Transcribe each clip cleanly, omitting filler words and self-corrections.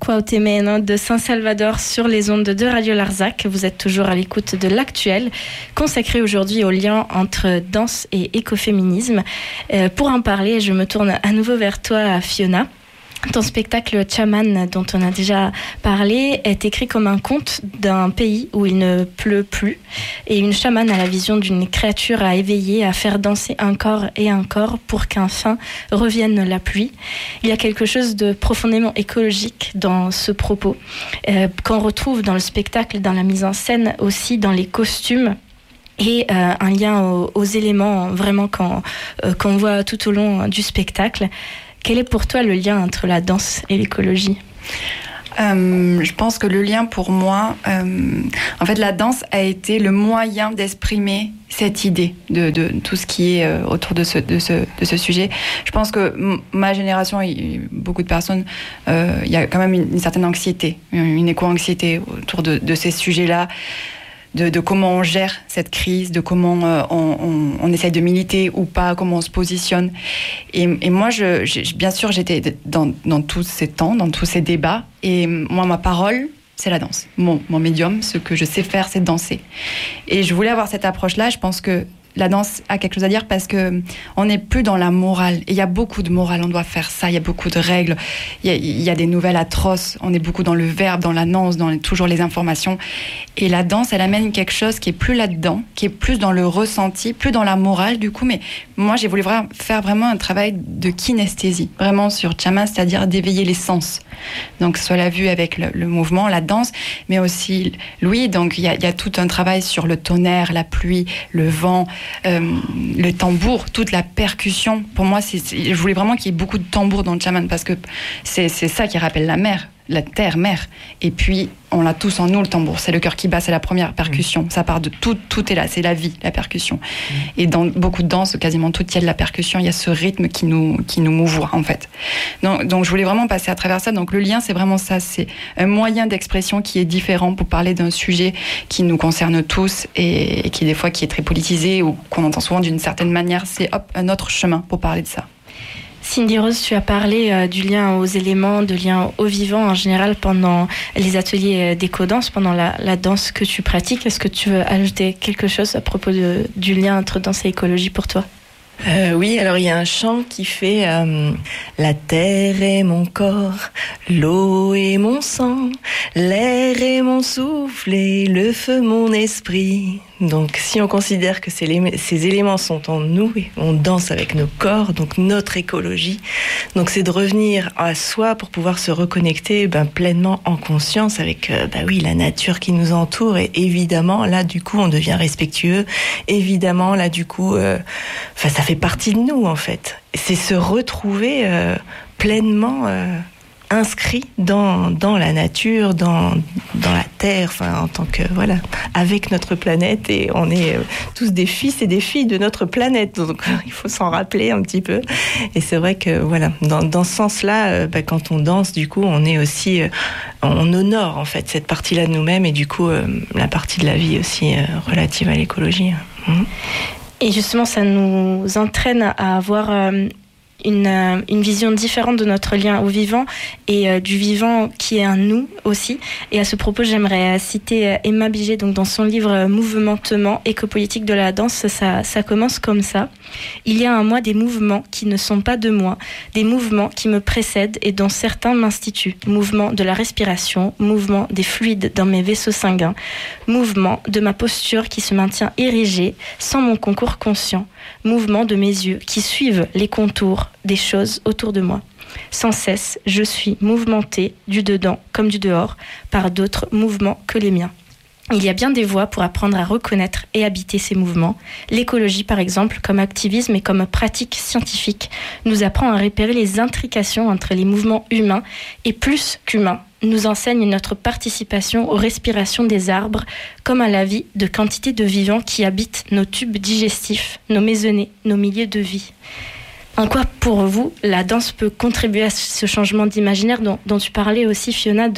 Cuauhtémoc de Saint-Salvador sur les ondes de Radio Larzac. Vous êtes toujours à l'écoute de l'Actuel, consacré aujourd'hui au lien entre danse et écoféminisme. Pour en parler, je me tourne à nouveau vers toi, Fiona. Ton spectacle Chaman, dont on a déjà parlé, est écrit comme un conte d'un pays où il ne pleut plus. Et une chamane a la vision d'une créature à éveiller, à faire danser un corps pour qu'enfin revienne la pluie. Il y a quelque chose de profondément écologique dans ce propos, qu'on retrouve dans le spectacle, dans la mise en scène, aussi dans les costumes. Et un lien aux éléments vraiment qu'on voit tout au long du spectacle. Quel est pour toi le lien entre la danse et l'écologie ? Je pense que le lien pour moi, en fait, la danse a été le moyen d'exprimer cette idée de tout ce qui est autour de ce sujet. Je pense que ma génération et beaucoup de personnes, il y a quand même une certaine anxiété, une éco-anxiété autour de ces sujets-là. De comment on gère cette crise, de comment on essaye de militer ou pas, comment on se positionne. Et moi, bien sûr, j'étais dans tous ces temps, dans tous ces débats. Et moi, ma parole, c'est la danse. Mon médium, ce que je sais faire, c'est danser. Et je voulais avoir cette approche-là. Je pense que la danse a quelque chose à dire parce que on n'est plus dans la morale. Et il y a beaucoup de morale, on doit faire ça, il y a beaucoup de règles, il y a des nouvelles atroces, on est beaucoup dans le verbe, dans l'annonce, toujours les informations. Et la danse, elle amène quelque chose qui est plus là-dedans, qui est plus dans le ressenti, plus dans la morale du coup. Mais moi, j'ai voulu faire vraiment un travail de kinesthésie, vraiment sur Chaman, c'est-à-dire d'éveiller les sens. Donc, que ce soit la vue avec le mouvement, la danse, mais aussi l'ouïe. Donc, il y a tout un travail sur le tonnerre, la pluie, le vent, le tambour, toute la percussion. Pour moi, je voulais vraiment qu'il y ait beaucoup de tambour dans le Chaman parce que c'est ça qui rappelle la mer, la terre-mère. Et puis, on l'a tous en nous, le tambour. C'est le cœur qui bat, c'est la première percussion. Ça part de tout est là, c'est la vie, la percussion. Et dans beaucoup de danses, quasiment tout, il y a de la percussion, il y a ce rythme qui nous mouvoie, en fait. Donc, je voulais vraiment passer à travers ça. Donc, le lien, c'est vraiment ça. C'est un moyen d'expression qui est différent pour parler d'un sujet qui nous concerne tous et qui, des fois, qui est très politisé ou qu'on entend souvent d'une certaine manière. C'est, un autre chemin pour parler de ça. Cindy Rose, tu as parlé du lien aux éléments, de lien au vivant en général pendant les ateliers d'éco-danse, pendant la danse que tu pratiques. Est-ce que tu veux ajouter quelque chose à propos du lien entre danse et écologie pour toi ? Oui, alors il y a un chant qui fait la terre est mon corps, l'eau est mon sang, l'air est mon souffle et le feu mon esprit. Donc si on considère que ces éléments sont en nous, et on danse avec nos corps, donc notre écologie, donc c'est de revenir à soi pour pouvoir se reconnecter pleinement en conscience avec la nature qui nous entoure. Et évidemment là du coup on devient respectueux, évidemment là du coup ça fait partie de nous en fait. C'est se retrouver pleinement inscrit dans la nature, dans la terre, en tant que avec notre planète, et on est tous des fils et des filles de notre planète, donc il faut s'en rappeler un petit peu. Et c'est vrai que dans ce sens-là, quand on danse, du coup, on est aussi, on honore en fait cette partie-là de nous-mêmes et du coup la partie de la vie aussi relative à l'écologie. Et justement, ça nous entraîne à avoir une vision différente de notre lien au vivant et du vivant qui est un nous aussi. Et à ce propos, j'aimerais citer Emma Biget, donc dans son livre Mouvementement, écopolitique de la danse, ça commence comme ça. Il y a en moi des mouvements qui ne sont pas de moi, des mouvements qui me précèdent et dont certains m'instituent. Mouvement de la respiration, mouvement des fluides dans mes vaisseaux sanguins, mouvement de ma posture qui se maintient érigée sans mon concours conscient, mouvement de mes yeux qui suivent les contours des choses autour de moi. Sans cesse, je suis mouvementée du dedans comme du dehors par d'autres mouvements que les miens. Il y a bien des voies pour apprendre à reconnaître et habiter ces mouvements. L'écologie, par exemple, comme activisme et comme pratique scientifique, nous apprend à repérer les intrications entre les mouvements humains et plus qu'humains, nous enseigne notre participation aux respirations des arbres comme à la vie de quantités de vivants qui habitent nos tubes digestifs, nos maisonnées, nos milieux de vie. En quoi, pour vous, la danse peut contribuer à ce changement d'imaginaire dont tu parlais aussi, Fiona,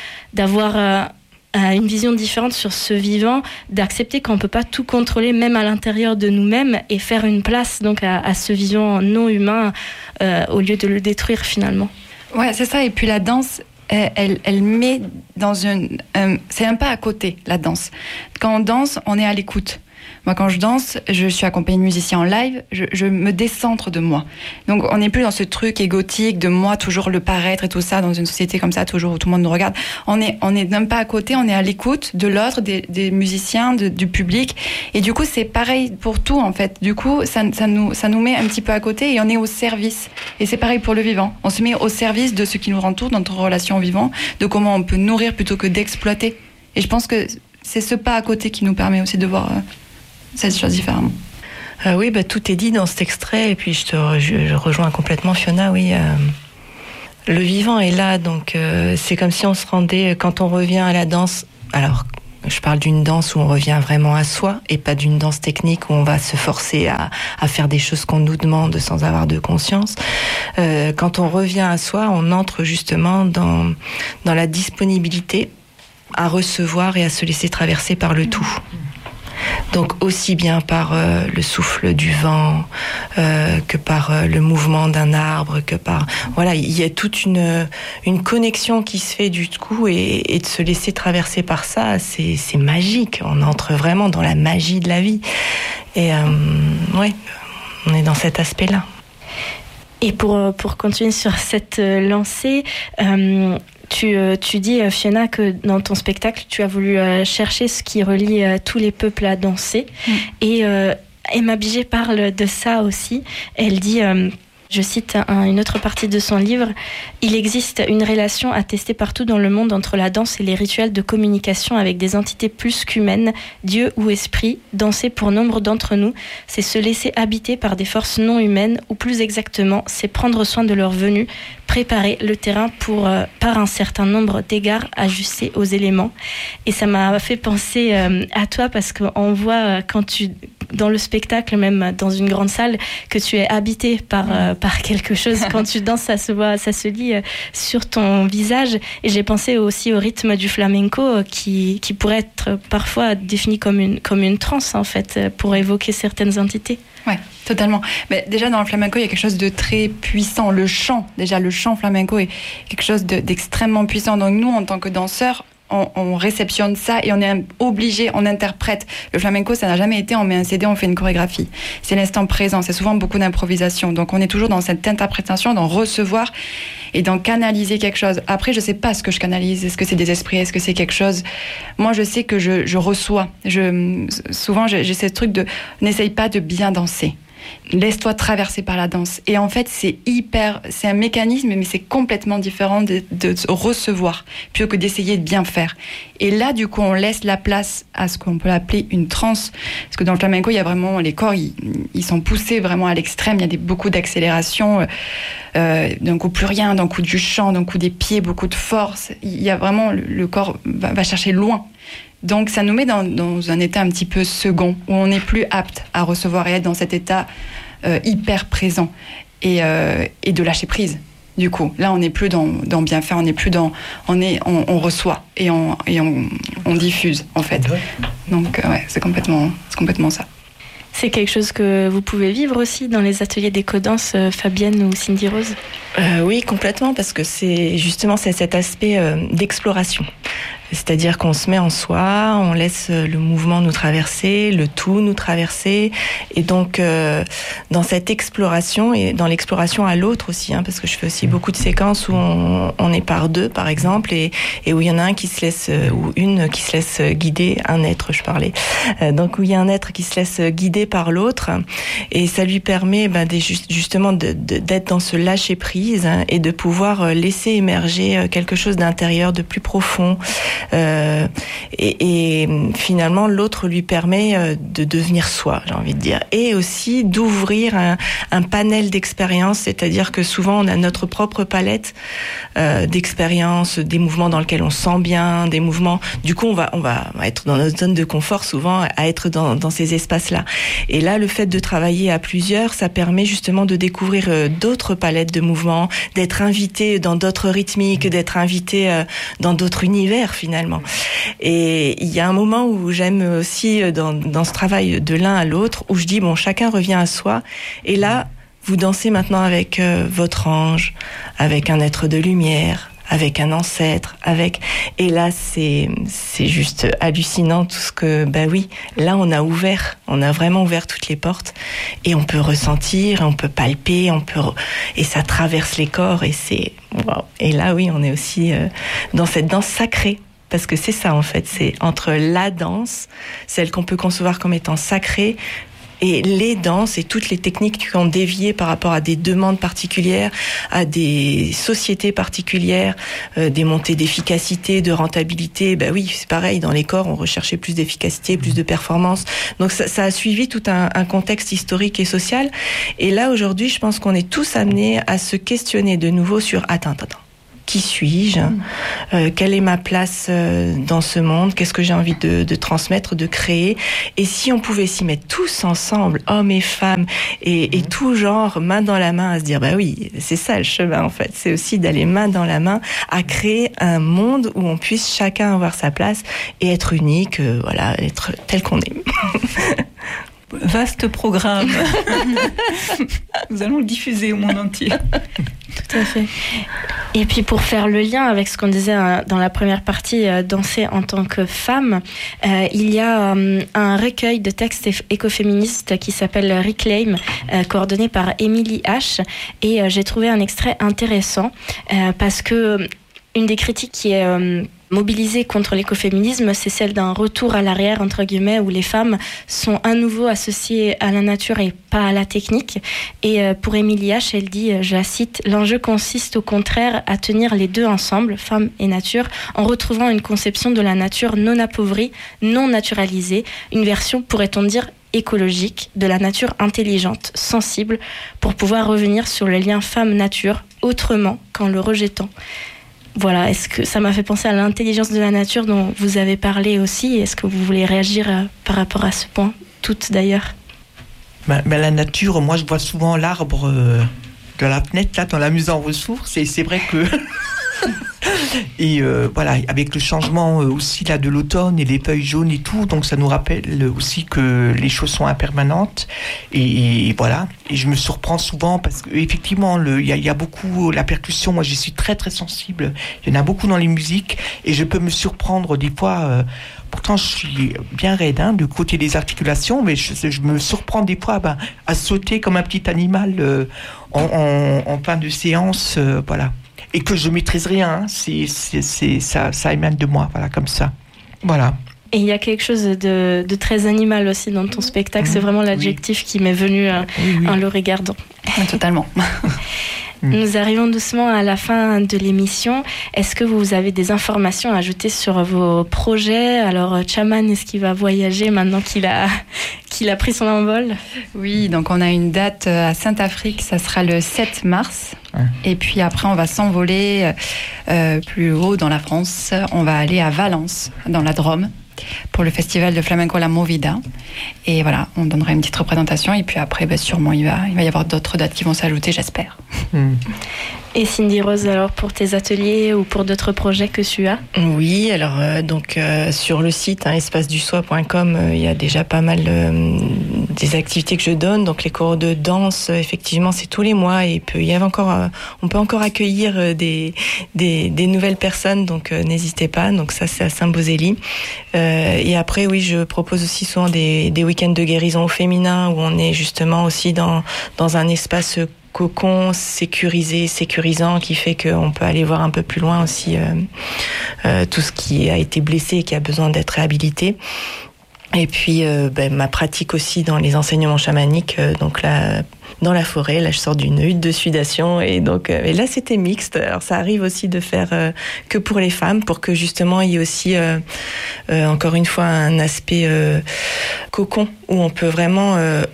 d'avoir une vision différente sur ce vivant, d'accepter qu'on ne peut pas tout contrôler, même à l'intérieur de nous-mêmes, et faire une place donc à ce vivant non humain au lieu de le détruire finalement. Ouais, c'est ça. Et puis la danse, elle met dans c'est un pas à côté, la danse. Quand on danse, on est à l'écoute. Moi, quand je danse, je suis accompagnée de musiciens en live, je me décentre de moi. Donc, on n'est plus dans ce truc égotique de moi, toujours le paraître et tout ça, dans une société comme ça, toujours où tout le monde nous regarde. On est même pas à côté, on est à l'écoute de l'autre, des musiciens, du public. Et du coup, c'est pareil pour tout, en fait. Du coup, ça nous met un petit peu à côté et on est au service. Et c'est pareil pour le vivant. On se met au service de ce qui nous entoure, dans notre relation au vivant, de comment on peut nourrir plutôt que d'exploiter. Et je pense que c'est ce pas à côté qui nous permet aussi de voir cette chose différemment. Oui, tout est dit dans cet extrait, et puis je rejoins complètement Fiona, oui. Le vivant est là, donc c'est comme si on se rendait, quand on revient à la danse, alors je parle d'une danse où on revient vraiment à soi, et pas d'une danse technique où on va se forcer à faire des choses qu'on nous demande sans avoir de conscience. Quand on revient à soi, on entre justement dans la disponibilité à recevoir et à se laisser traverser par le tout. Donc aussi bien par le souffle du vent que par le mouvement d'un arbre, que par... Voilà, il y a toute une connexion qui se fait du coup, et de se laisser traverser par ça, c'est magique. On entre vraiment dans la magie de la vie. Et ouais, on est dans cet aspect-là. Et pour continuer sur cette lancée... Tu dis, Fiona, que dans ton spectacle, tu as voulu chercher ce qui relie tous les peuples à danser. Et Emma Biget parle de ça aussi. Elle dit, je cite une autre partie de son livre, « Il existe une relation attestée partout dans le monde entre la danse et les rituels de communication avec des entités plus qu'humaines, Dieu ou esprit. Danser pour nombre d'entre nous, c'est se laisser habiter par des forces non humaines, ou plus exactement, c'est prendre soin de leur venue, préparer le terrain par un certain nombre d'égards ajustés aux éléments. » Et ça m'a fait penser à toi, parce qu'on voit dans le spectacle, même dans une grande salle, que tu es habité par quelque chose. Quand tu danses, ça se voit, ça se lit sur ton visage. Et j'ai pensé aussi au rythme du flamenco qui pourrait être parfois défini comme une transe, en fait, pour évoquer certaines entités. Ouais, totalement. Mais déjà, dans le flamenco, il y a quelque chose de très puissant. Le chant flamenco est quelque chose d'extrêmement puissant. Donc nous, en tant que danseurs, on réceptionne ça et on est obligé, on interprète. Le flamenco, ça n'a jamais été on met un CD, on fait une chorégraphie. C'est l'instant présent, c'est souvent beaucoup d'improvisation. Donc on est toujours dans cette interprétation, d'en recevoir et d'en canaliser quelque chose. Après, je sais pas ce que je canalise. Est-ce que c'est des esprits? Est-ce que c'est quelque chose? Moi, je sais que je reçois. Souvent, j'ai ce truc de n'essaye pas de bien danser. Laisse-toi traverser par la danse. Et en fait, c'est un mécanisme, mais c'est complètement différent de recevoir, plutôt que d'essayer de bien faire. Et là, du coup, on laisse la place à ce qu'on peut appeler une transe. Parce que dans le flamenco, il y a vraiment, les corps, ils sont poussés vraiment à l'extrême. Il y a beaucoup d'accélération, d'un coup plus rien, d'un coup du chant, d'un coup des pieds, beaucoup de force. Il y a vraiment, le corps va chercher loin. Donc ça nous met dans un état un petit peu second, où on n'est plus apte à recevoir et être dans cet état hyper présent et de lâcher prise. Du coup, là on n'est plus dans bien faire, on n'est plus dans on reçoit et on diffuse en fait. Donc ouais, c'est complètement ça. C'est quelque chose que vous pouvez vivre aussi dans les ateliers d'éco-danse, Fabienne ou Cindy Rose? Oui, complètement, parce que c'est cet aspect d'exploration. C'est-à-dire qu'on se met en soi, on laisse le mouvement nous traverser, le tout nous traverser. Et donc, dans cette exploration, et dans l'exploration à l'autre aussi, parce que je fais aussi beaucoup de séquences où on est par deux, par exemple, et où il y en a un qui se laisse, ou une qui se laisse guider, un être, je parlais. Donc, où il y a un être qui se laisse guider par l'autre. Et ça lui permet justement d'être dans ce lâcher-prise et de pouvoir laisser émerger quelque chose d'intérieur, de plus profond. Et finalement l'autre lui permet de devenir soi, j'ai envie de dire, et aussi d'ouvrir un panel d'expériences, c'est-à-dire que souvent on a notre propre palette d'expériences, des mouvements dans lesquels on se sent bien, des mouvements, du coup on va être dans notre zone de confort souvent, à être dans ces espaces-là. Et là, le fait de travailler à plusieurs, ça permet justement de découvrir d'autres palettes de mouvements, d'être invité dans d'autres rythmiques, d'être invité dans d'autres univers finalement. Et il y a un moment où j'aime aussi dans ce travail de l'un à l'autre, où je dis chacun revient à soi, et là vous dansez maintenant avec votre ange, avec un être de lumière, avec un ancêtre, et là c'est juste hallucinant tout ce que là on a vraiment ouvert toutes les portes et on peut ressentir, on peut palper, et ça traverse les corps et c'est wow. Et là oui, on est aussi dans cette danse sacrée. Parce que c'est ça en fait, c'est entre la danse, celle qu'on peut concevoir comme étant sacrée, et les danses et toutes les techniques qui ont dévié par rapport à des demandes particulières, à des sociétés particulières, des montées d'efficacité, de rentabilité. Ben oui, c'est pareil, dans les corps, on recherchait plus d'efficacité, plus de performance. Donc ça a suivi tout un contexte historique et social. Et là, aujourd'hui, je pense qu'on est tous amenés à se questionner de nouveau sur attends. Qui suis-je ? Quelle est ma place dans ce monde ? Qu'est-ce que j'ai envie de transmettre, de créer ? Et si on pouvait s'y mettre tous ensemble, hommes et femmes, et tout genre, main dans la main, à se dire, oui, c'est ça le chemin en fait. C'est aussi d'aller main dans la main à créer un monde où on puisse chacun avoir sa place et être unique, être tel qu'on est. Vaste programme. Nous allons le diffuser au monde entier. Tout à fait. Et puis pour faire le lien avec ce qu'on disait dans la première partie, danser en tant que femme, il y a un recueil de textes écoféministes qui s'appelle Reclaim, coordonné par Emily H. Et j'ai trouvé un extrait intéressant parce que une des critiques qui est mobilisée contre l'écoféminisme, c'est celle d'un retour à l'arrière, entre guillemets, où les femmes sont à nouveau associées à la nature et pas à la technique. Et pour Émilie H, elle dit, je la cite, « L'enjeu consiste au contraire à tenir les deux ensemble, femmes et nature, en retrouvant une conception de la nature non appauvrie, non naturalisée, une version, pourrait-on dire, écologique, de la nature intelligente, sensible, pour pouvoir revenir sur le lien femme-nature autrement qu'en le rejetant. » Voilà, est-ce que ça m'a fait penser à l'intelligence de la nature dont vous avez parlé aussi? Est-ce que vous voulez réagir par rapport à ce point, toutes d'ailleurs? La nature, moi je vois souvent l'arbre de la fenêtre là dans la musée en ressources, et c'est vrai que et voilà, avec le changement aussi là de l'automne et les feuilles jaunes et tout, donc ça nous rappelle aussi que les choses sont impermanentes, et voilà. Et je me surprends souvent parce que effectivement il y a beaucoup la percussion. Moi, je suis très très sensible. Il y en a beaucoup dans les musiques et je peux me surprendre des fois. Pourtant, je suis bien raide du côté des articulations, mais je me surprends des fois à sauter comme un petit animal en fin de séance, voilà. Et que je maîtrise rien, ça émane de moi, voilà, comme ça. Voilà. Et il y a quelque chose de très animal aussi dans ton spectacle. C'est vraiment l'adjectif qui m'est venu en le regardant. Totalement. Nous arrivons doucement à la fin de l'émission. Est-ce que vous avez des informations à ajouter sur vos projets? Alors, Chaman, est-ce qu'il va voyager maintenant qu'il a pris son envol? Oui, donc on a une date à Saint-Afrique, ça sera le 7 mars. Et puis après, on va s'envoler plus haut dans la France. On va aller à Valence, dans la Drôme, pour le festival de flamenco La Movida. Et voilà, on donnera une petite représentation. Et puis après, sûrement, il va y avoir d'autres dates qui vont s'ajouter, j'espère. Et Cindy Rose, alors pour tes ateliers ou pour d'autres projets que tu as? Oui, alors sur le site espacedusoit.com, il y a déjà pas mal des activités que je donne. Donc les cours de danse, effectivement, c'est tous les mois, et on peut encore accueillir des nouvelles personnes, donc n'hésitez pas. Donc ça, c'est à Saint-Bozély. Et après, oui, je propose aussi souvent des week-ends de guérison au féminin, où on est justement aussi dans un espace cocon sécurisant, qui fait qu'on peut aller voir un peu plus loin aussi tout ce qui a été blessé et qui a besoin d'être réhabilité. Et puis ma pratique aussi dans les enseignements chamaniques, donc là dans la forêt, là je sors d'une hutte de sudation, et donc et là c'était mixte. Alors ça arrive aussi de faire que pour les femmes, pour que justement il y ait aussi encore une fois un aspect cocon, où on peut vraiment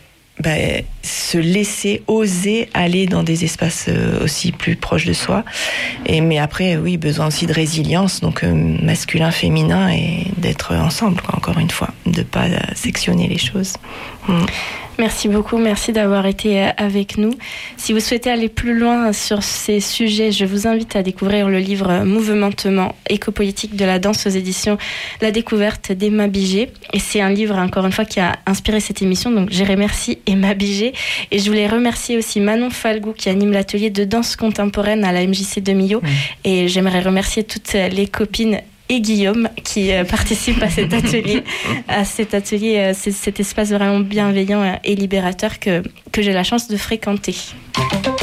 se laisser oser aller dans des espaces aussi plus proches de soi. Mais après, oui, besoin aussi de résilience, donc masculin, féminin, et d'être ensemble, encore une fois, de pas sectionner les choses. Merci beaucoup, merci d'avoir été avec nous. Si vous souhaitez aller plus loin sur ces sujets, je vous invite à découvrir le livre Mouvementement écopolitique de la danse aux éditions La Découverte d'Emma Biget. Et c'est un livre, encore une fois, qui a inspiré cette émission. Donc, je remercie Emma Biget. atelier. Et je voulais remercier aussi Manon Falgou qui anime l'atelier de danse contemporaine à la MJC de Millau. Et j'aimerais remercier toutes les copines et Guillaume qui participe à cet atelier, cet espace vraiment bienveillant et libérateur que j'ai la chance de fréquenter.